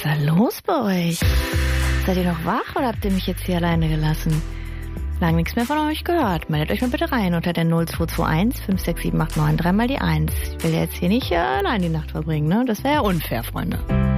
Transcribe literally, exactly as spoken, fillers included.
ist da los bei euch? Seid ihr noch wach oder habt ihr mich jetzt hier alleine gelassen? Lange nichts mehr von euch gehört. Meldet euch mal bitte rein unter der null zwei zwei eins fünf sechs sieben acht neun drei mal die eins. Ich will jetzt hier nicht äh, allein die Nacht verbringen, ne? Das wäre ja unfair, Freunde.